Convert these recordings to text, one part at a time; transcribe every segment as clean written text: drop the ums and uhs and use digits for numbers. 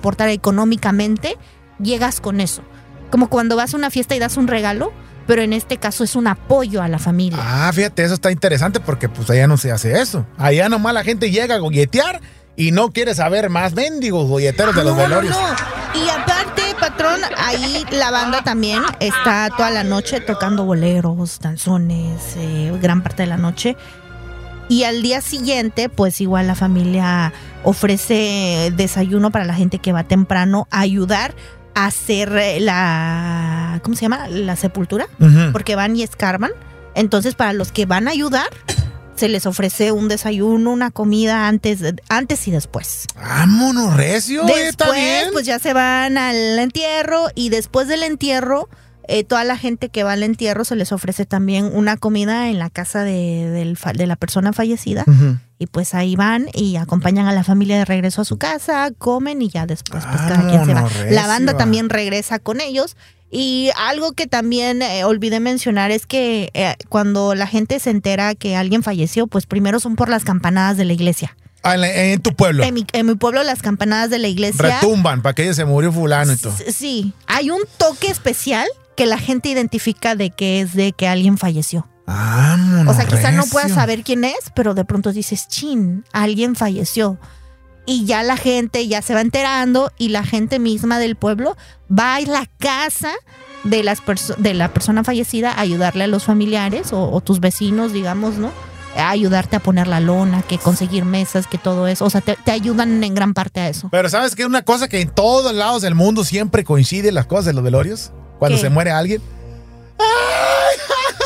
aportar económicamente, llegas con eso. Como cuando vas a una fiesta y das un regalo, pero en este caso es un apoyo a la familia. Ah, fíjate, eso está interesante porque pues allá no se hace eso. Allá nomás la gente llega a golletear y no quiere saber más mendigos golleteros de los velorios. No. Y aparte, patrón, ahí la banda también está toda la noche tocando boleros, danzones, gran parte de la noche. Y al día siguiente, pues igual la familia ofrece desayuno para la gente que va temprano a ayudar a hacer ¿cómo se llama? La sepultura, porque van y escarban. Entonces, para los que van a ayudar, se les ofrece un desayuno, una comida antes y después. ¡Vámonos, recio! ¿Está bien? Después, pues ya se van al entierro y después del entierro, toda la gente que va al entierro se les ofrece también una comida en la casa de la persona fallecida. Y pues ahí van y acompañan a la familia de regreso a su casa, comen y ya después pues cada quien se va. La banda también regresa con ellos. Y algo que también olvidé mencionar es que cuando la gente se entera que alguien falleció, pues primero son por las campanadas de la iglesia. ¿En tu pueblo? En mi pueblo las campanadas de la iglesia retumban para que se murió fulano y todo. Sí, hay un toque especial que la gente identifica de que es de que alguien falleció. O sea, quizá no puedas saber quién es, pero de pronto dices, chin, alguien falleció. Y ya la gente ya se va enterando y la gente misma del pueblo va a la casa de la persona fallecida a ayudarle a los familiares o tus vecinos, digamos, ¿no? A ayudarte a poner la lona, que conseguir mesas, que todo eso. O sea, te ayudan en gran parte a eso. Pero ¿sabes qué? Una cosa que en todos lados del mundo siempre coincide las cosas de los velorios. Cuando se muere alguien. ¡Ay!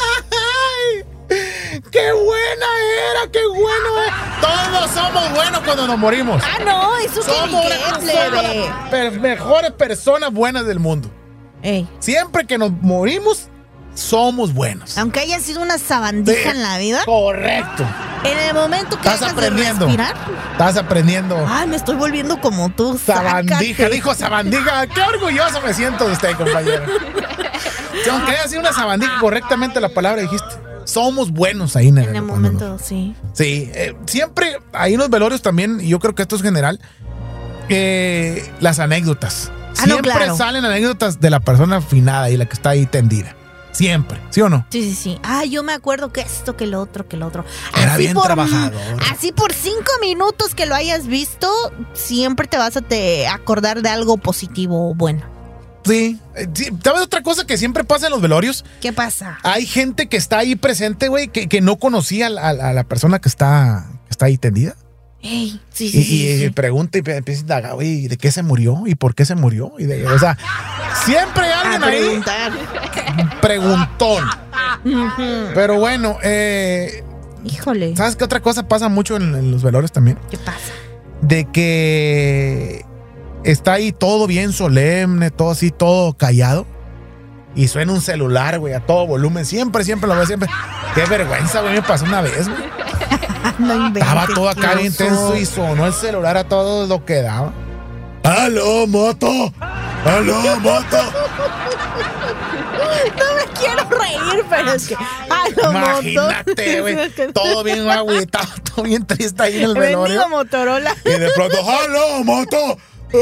¡Qué buena era! ¡Qué bueno es! Todos somos buenos cuando nos morimos. Ah, no, eso somos las mejores personas buenas del mundo. Siempre que nos morimos, somos buenos. Aunque haya sido una sabandija en la vida. Correcto. En el momento que estás aprendiendo. Estás aprendiendo. Ay, me estoy volviendo como tú. Sabandija, dijo sabandija. Qué orgulloso me siento de usted, compañero. Aunque haya sido una sabandija, correctamente la palabra dijiste. Somos buenos ahí en el momento, sí. Sí, siempre ahí en los velorios también, y yo creo que esto es general, las anécdotas. Siempre salen anécdotas de la persona finada y la que está ahí tendida. Siempre, ¿sí o no? Sí, sí, sí. Ah, yo me acuerdo que esto, que lo otro, que lo otro. Era así bien trabajador. Así por 5 minutos que lo hayas visto, siempre te vas a acordar de algo positivo o bueno. Sí. ¿Sabes otra cosa que siempre pasa en los velorios? ¿Qué pasa? Hay gente que está ahí presente, güey, que no conocía a la persona que está ahí tendida. Sí. Y pregunta y empieza a indagar, güey, ¿de qué se murió? ¿Y por qué se murió? O sea, siempre hay alguien ahí. Preguntar. Preguntón. Pero bueno, híjole. ¿Sabes qué otra cosa pasa mucho en los velorios también? ¿Qué pasa? De que está ahí todo bien solemne, todo así, todo callado. Y suena un celular, güey, a todo volumen. Siempre lo veo, siempre. Qué vergüenza, güey, me pasó una vez, güey. No inventes. Estaba todo acá bien tenso y sonó el celular a todo lo que daba. ¡Aló, moto! ¡Aló, moto! No me quiero reír, pero es que... ¡Aló, imagínate, güey. Todo bien agüitado, todo bien triste ahí en el velorio. Bendigo Motorola. Y de pronto, ¡aló, moto!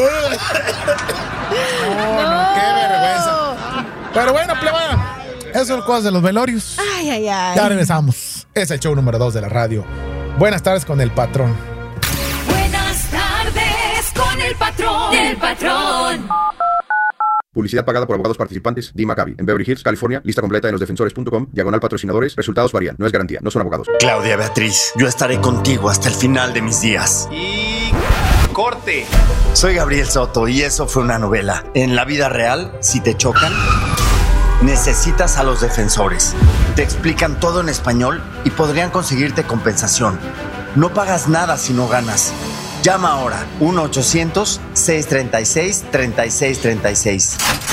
No, qué vergüenza. Pero bueno, plebada, eso son cosas de los velorios. Ay. Ya regresamos. Es el show número 2 de la radio. Buenas tardes con el patrón. Buenas tardes con el patrón. El patrón. Publicidad pagada por abogados participantes. Dee Maccabi, en Beverly Hills, California. Lista completa en losdefensores.com. /patrocinadores. Resultados varían. No es garantía. No son abogados. Claudia Beatriz, yo estaré contigo hasta el final de mis días. Y... corte. Soy Gabriel Soto y eso fue una novela. En la vida real, si te chocan, necesitas a los defensores. Te explican todo en español y podrían conseguirte compensación. No pagas nada si no ganas. Llama ahora 1-800-636-3636.